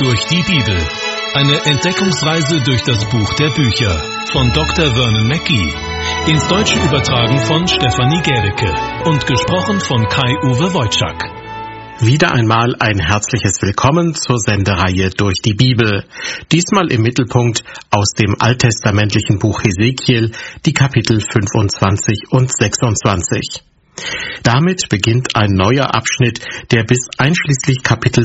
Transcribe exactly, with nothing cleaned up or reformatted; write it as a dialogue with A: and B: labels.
A: durch die Bibel. Eine Entdeckungsreise durch das Buch der Bücher von Doktor Vernon Mackey. Ins Deutsche übertragen von Stefanie Gericke und gesprochen von Kai-Uwe Wojczak.
B: Wieder einmal ein herzliches Willkommen zur Sendereihe durch die Bibel. Diesmal im Mittelpunkt aus dem alttestamentlichen Buch Hesekiel, die Kapitel fünfundzwanzig und sechsundzwanzig. Damit beginnt ein neuer Abschnitt, der bis einschließlich Kapitel